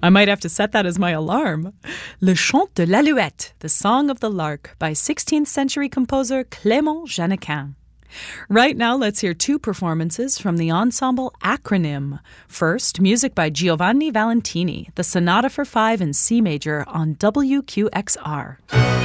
I might have to set that as my alarm. Le Chant de l'Alouette, The Song of the Lark, by 16th century composer Clément Jeannequin. Right now, let's hear two performances from the ensemble Acronym. First, music by Giovanni Valentini, the Sonata for Five in C major on WQXR.